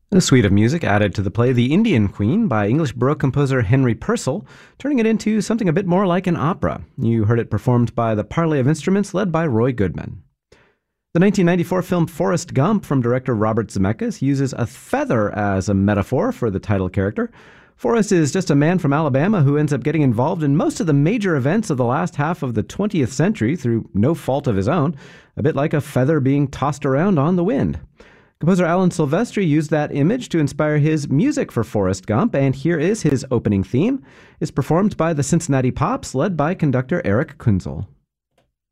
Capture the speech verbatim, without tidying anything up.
A suite of music added to the play The Indian Queen by English Baroque composer Henry Purcell, turning it into something a bit more like an opera. You heard it performed by the Parley of Instruments led by Roy Goodman. The nineteen ninety-four film Forrest Gump from director Robert Zemeckis uses a feather as a metaphor for the title character. Forrest is just a man from Alabama who ends up getting involved in most of the major events of the last half of the twentieth century through no fault of his own, a bit like a feather being tossed around on the wind. Composer Alan Silvestri used that image to inspire his music for Forrest Gump, and here is his opening theme. It's performed by the Cincinnati Pops, led by conductor Eric Kunzel.